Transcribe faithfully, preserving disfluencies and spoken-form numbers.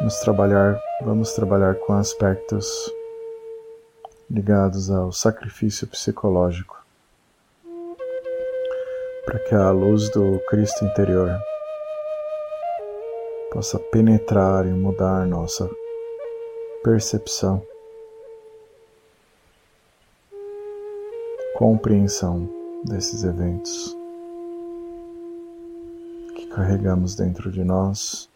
Vamos trabalhar, vamos trabalhar com aspectos ligados ao sacrifício psicológico, para que a luz do Cristo interior possa penetrar e mudar nossa percepção, compreensão desses eventos que carregamos dentro de nós